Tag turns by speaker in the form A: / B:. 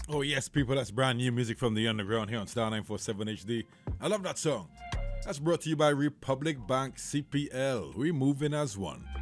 A: Oh, yes, people, that's brand new music from the underground here on Star 947 HD. I love that song. That's brought to you by Republic Bank CPL. We moving as one.